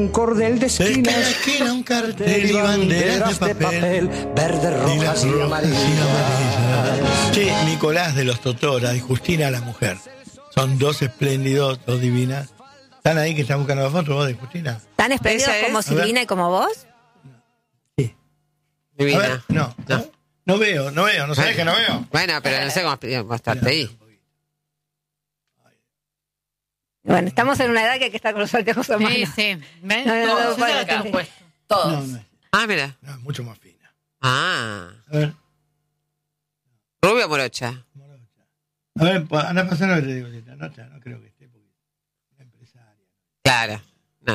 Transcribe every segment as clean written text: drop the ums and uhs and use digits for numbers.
Un cordel de Cerca esquinas, de la esquina un cartel y banderas de papel, verde, rojas y amarillas. Che, Nicolás de los Totora y Justina la mujer. Son dos espléndidos, dos divinas. ¿Están ahí que están buscando la foto vos de Justina? ¿Tan espléndidos como Silvina y como vos? Sí. Divina. A ver, no veo, no sabés que no veo. Bueno, pero no sé cómo estarte ahí. Bueno, estamos en una edad que hay que estar con los altejos a mano. Sí. ¿Ves? No, Todos, bueno, eso es lo que han sí. puesto. Todos. No, es, Mira. no, es mucho más fina. Ah. A ver, Rubia morocha. a ver, anda pasando que te digo, Tita. No creo que esté porque es una empresaria. Claro. No.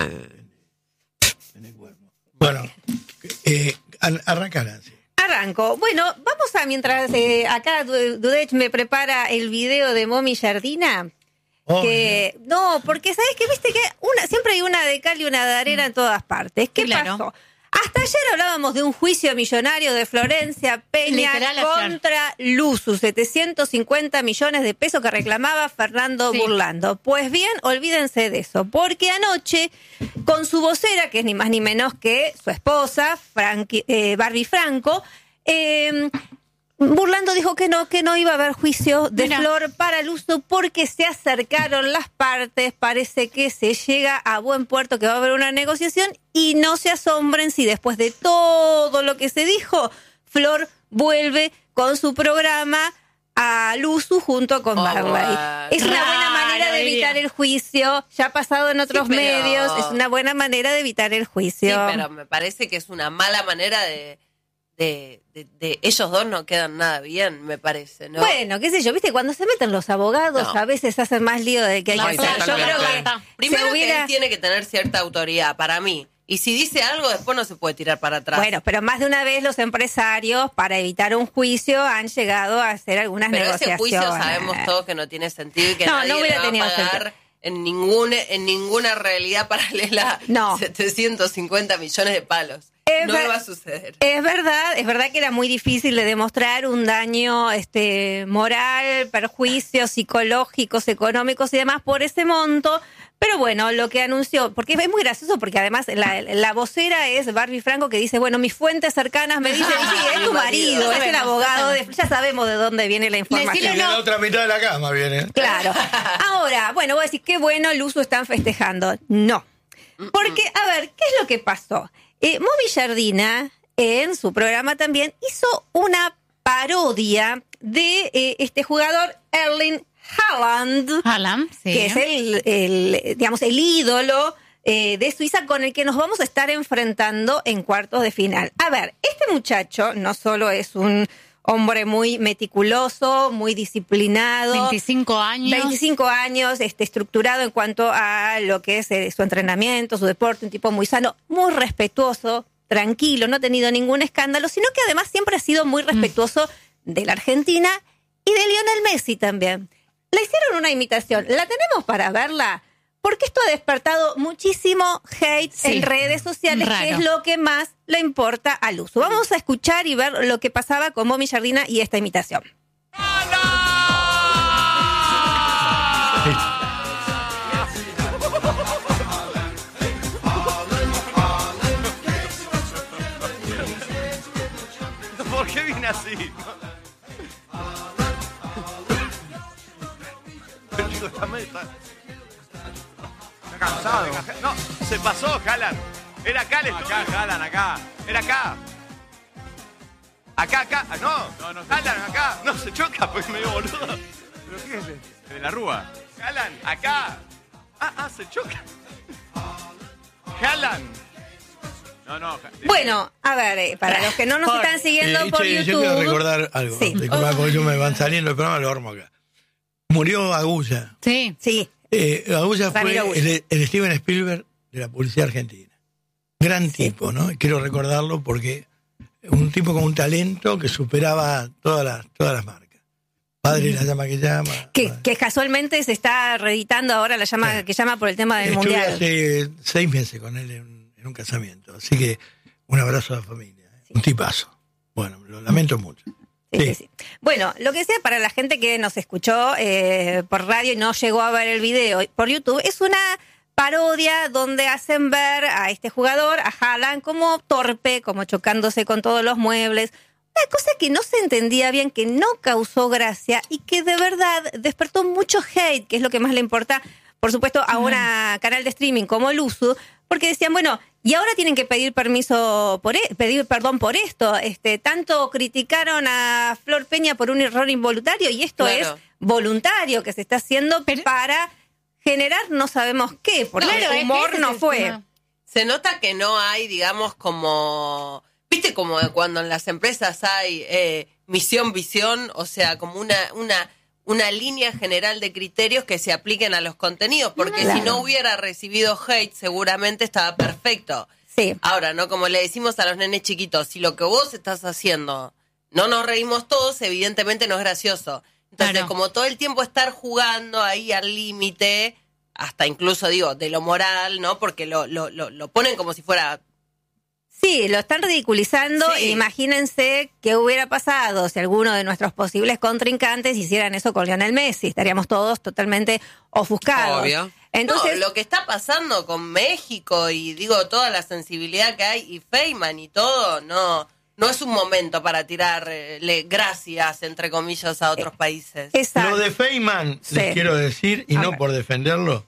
Tiene cuerpo. Bueno, arranca Nancy. Arranco. Bueno, vamos a, mientras acá Dudech me prepara el video de Momi Jardina. Que no, porque sabes que viste que siempre hay una de cal y una de arena en todas partes. ¿Qué pasó? Hasta ayer hablábamos de un juicio millonario de Florencia Peña contra Luzu, 750 millones de pesos que reclamaba Fernando Burlando. Pues bien, olvídense de eso, porque anoche con su vocera, que es ni más ni menos que su esposa, Barbie Franco, Burlando dijo que no iba a haber juicio de Flor para Luzu porque se acercaron las partes, parece que se llega a buen puerto, que va a haber una negociación y no se asombren si después de todo lo que se dijo, Flor vuelve con su programa a Luzu junto con Barley. Es una buena manera de evitar el juicio, ya ha pasado en otros medios, es una buena manera de evitar el juicio. Sí, pero me parece que es una mala manera de ellos dos no quedan nada bien, me parece, ¿no? Bueno, qué sé yo, viste, cuando se meten los abogados a veces hacen más lío de que hay que hacer. Yo creo que primero que él tiene que tener cierta autoridad, para mí. Y si dice algo, después no se puede tirar para atrás. Bueno, pero más de una vez los empresarios, para evitar un juicio, han llegado a hacer algunas negociaciones. Pero ese juicio sabemos todos que no tiene sentido y que nadie no hubiera le va tenido a pagar en ninguna realidad paralela 750 millones de palos. No le va a suceder. Es verdad que era muy difícil de demostrar un daño moral, perjuicios psicológicos, económicos y demás por ese monto. Pero bueno, lo que anunció, porque es muy gracioso, porque además la vocera es Barbie Franco, que dice, bueno, mis fuentes cercanas me dicen, sí, es tu marido, es el abogado, ya sabemos de dónde viene la información. Y de la otra mitad de la cama viene. Claro. Ahora, bueno, voy a decir, qué bueno, Luzu están festejando. No. Porque, a ver, ¿qué es lo que pasó? Momi Jardina, en su programa también, hizo una parodia de este jugador, Erling Haaland, que es el ídolo de Suiza con el que nos vamos a estar enfrentando en cuartos de final. A ver, este muchacho no solo es un hombre muy meticuloso, muy disciplinado. 25 años, estructurado en cuanto a lo que es su entrenamiento, su deporte, un tipo muy sano, muy respetuoso, tranquilo, no ha tenido ningún escándalo, sino que además siempre ha sido muy respetuoso de la Argentina y de Lionel Messi también. Le hicieron una imitación, la tenemos para verla, porque esto ha despertado muchísimo hate en redes sociales, que es lo que más le importa a Luzu. Vamos a escuchar y ver lo que pasaba con Momi Jardina y esta imitación. ¿Por qué viene así? El chico está cansado. No, se pasó, Haaland. Era acá el estudio. Acá, Haaland, acá. Era acá. Acá. Ah, no, Haaland, acá. No, se choca porque me dio boludo. ¿Pero qué es este? El de la Rúa. Haaland, acá. Se choca. Haaland. No. Bueno, a ver, para los que no nos están siguiendo por YouTube. Yo quiero recordar algo. Sí. Recordar porque ellos me van saliendo el programa, lo armo acá. Murió Agulla. Sí. Agulla fue el Steven Spielberg de la publicidad argentina. Gran tipo, ¿no? Quiero recordarlo porque un tipo con un talento que superaba todas las marcas. Padre la llama que llama. Que casualmente se está reeditando ahora la llama que llama por el tema del Mundial. Hace 6 meses con él en un casamiento. Así que un abrazo a la familia. Un tipazo. Bueno, lo lamento mucho. Sí. Bueno, lo que sea para la gente que nos escuchó por radio y no llegó a ver el video por YouTube, es una parodia donde hacen ver a este jugador, a Haaland, como torpe, como chocándose con todos los muebles. Una cosa que no se entendía bien, que no causó gracia y que de verdad despertó mucho hate, que es lo que más le importa, por supuesto, a una canal de streaming como Luzu, porque decían, bueno, y ahora tienen que pedir pedir perdón por esto. Tanto criticaron a Flor Peña por un error involuntario y esto es voluntario que se está haciendo para generar no sabemos qué, porque el humor no fue. Se nota que no hay, digamos, como... ¿Viste como cuando en las empresas hay misión, visión? O sea, como una línea general de criterios que se apliquen a los contenidos, porque si no hubiera recibido hate, seguramente estaba perfecto. Sí. Ahora, ¿no? Como le decimos a los nenes chiquitos, si lo que vos estás haciendo no nos reímos todos, evidentemente no es gracioso. Entonces, como todo el tiempo estar jugando ahí al límite, hasta incluso, digo, de lo moral, ¿no? Porque lo ponen como si fuera... Sí, lo están ridiculizando. Sí. Imagínense qué hubiera pasado si alguno de nuestros posibles contrincantes hicieran eso con Lionel Messi. Estaríamos todos totalmente ofuscados. Obvio. Entonces, lo que está pasando con México y digo toda la sensibilidad que hay y Feynman y todo, no es un momento para tirarle gracias, entre comillas, a otros países. Exacto. Lo de Feynman, les quiero decir, y no por defenderlo,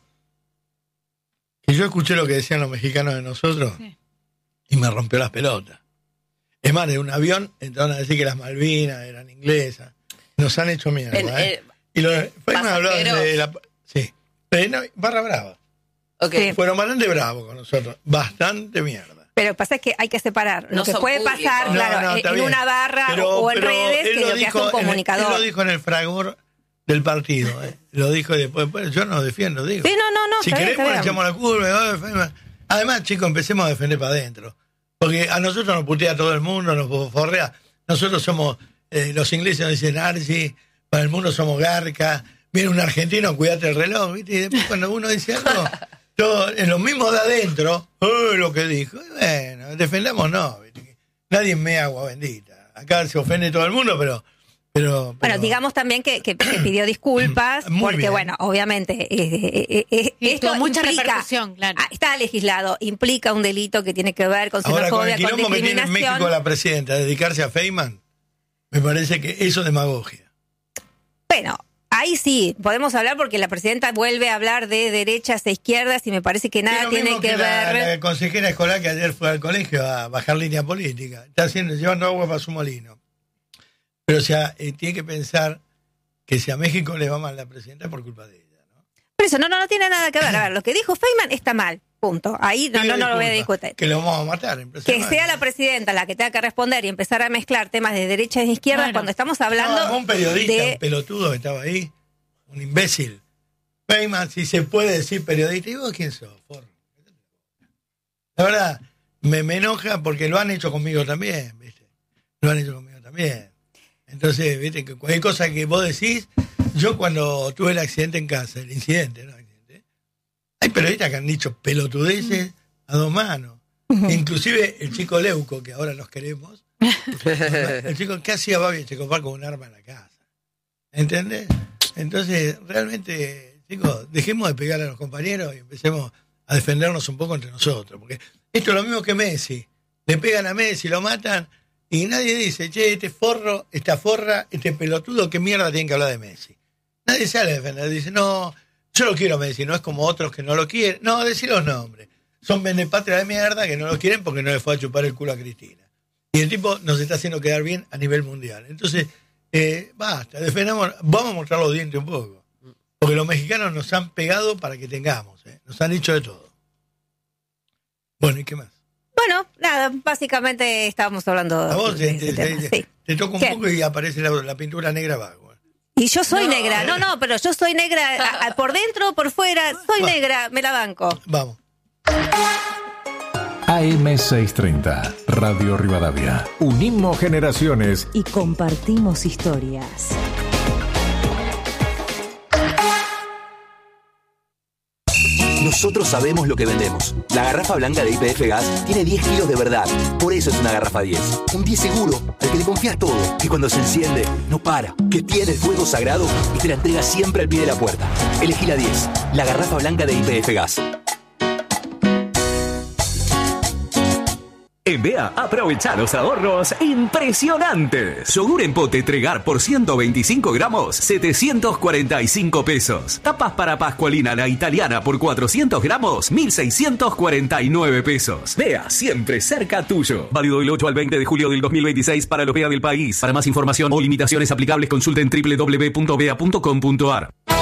que yo escuché lo que decían los mexicanos de nosotros. Sí. Y me rompió las pelotas. Es más, de un avión entraron a decir que las Malvinas eran inglesas. Nos han hecho mierda. Y los Feynman hablaban de la... Sí. Barra brava. Okay. Fueron bastante bravos con nosotros. Bastante mierda. Pero lo que pasa es que hay que separar lo que puede pasar, en una barra o en redes, que lo que hace un comunicador. Él lo dijo en el fragor del partido. Lo dijo después. Yo no defiendo, digo. Sí, no. Si queremos le echamos la curva. Además, chicos, empecemos a defender para adentro. Porque a nosotros nos putea todo el mundo, nos forrea. Nosotros somos, los ingleses nos dicen Archie, para el mundo somos Garca. Viene un argentino, cuídate el reloj, ¿viste? Y después cuando uno dice algo, todo, en lo mismo de adentro, lo que dijo. Y bueno, defendamos no, ¿viste? Nadie me agua bendita. Acá se ofende todo el mundo, pero bueno, digamos también que pidió disculpas, porque bien. Bueno, obviamente esto mucha implica, repercusión, claro. Está legislado, implica un delito que tiene que ver con xenofobia, con discriminación. que tiene en México la presidenta, dedicarse a Feynman, me parece que eso es demagogia. Bueno, ahí sí, podemos hablar porque la presidenta vuelve a hablar de derechas e izquierdas y me parece que nada tiene que ver. La consejera escolar que ayer fue al colegio a bajar línea política, está llevando agua para su molino. Pero o sea, tiene que pensar que si a México le va mal la presidenta por culpa de ella, ¿no? Pero eso no tiene nada que ver. A ver, lo que dijo Feynman está mal, punto. Ahí no lo voy a discutir. Que lo vamos a matar. Que sea la presidenta la que tenga que responder y empezar a mezclar temas de derechas e izquierdas cuando estamos hablando un periodista, un pelotudo que estaba ahí, un imbécil. Feynman, si se puede decir periodista. ¿Y vos quién sos? La verdad, me enoja porque lo han hecho conmigo también, ¿viste? Lo han hecho conmigo también. Entonces, viste, que cualquier cosa que vos decís, yo cuando tuve el accidente en casa, el incidente, ¿no? Hay periodistas que han dicho pelotudeces a dos manos. Inclusive el chico Leuco, que ahora los queremos, el chico, ¿qué hacía Babi Checopar con un arma en la casa? ¿Entendés? Entonces, realmente, chicos, dejemos de pegar a los compañeros y empecemos a defendernos un poco entre nosotros. Porque esto es lo mismo que Messi. Le pegan a Messi, lo matan... Y nadie dice, che, este forro, esta forra, este pelotudo, ¿qué mierda tienen que hablar de Messi? Nadie sale a defender. Dice, no, yo lo quiero a Messi, no es como otros que no lo quieren. No, decí los nombres. Son vendepatria de mierda que no lo quieren porque no le fue a chupar el culo a Cristina. Y el tipo nos está haciendo quedar bien a nivel mundial. Entonces, basta, defendamos, vamos a mostrar los dientes un poco. Porque los mexicanos nos han pegado para que tengamos, nos han dicho de todo. Bueno, ¿y qué más? Bueno, nada, básicamente estábamos hablando a vos sí. Te toca un poco y aparece la pintura negra abajo. Y yo soy negra, pero yo soy negra por dentro, por fuera, soy negra, me la banco. Vamos. AM630, Radio Rivadavia. Unimos generaciones y compartimos historias. Nosotros sabemos lo que vendemos. La garrafa blanca de YPF Gas tiene 10 kilos de verdad. Por eso es una garrafa 10. Un 10 seguro, al que le confías todo. Que cuando se enciende, no para. Que tiene el fuego sagrado y te la entrega siempre al pie de la puerta. Elegí la 10. La garrafa blanca de YPF Gas. En Bea, aprovecha los ahorros impresionantes. Yogur en pote Tregar por 125 gramos, 745 pesos. Tapas para Pascualina la italiana por 400 gramos, 1.649 pesos. Bea, siempre cerca tuyo. Válido del 8 al 20 de julio del 2026 para los Bea del país. Para más información o limitaciones aplicables, consulten www.bea.com.ar.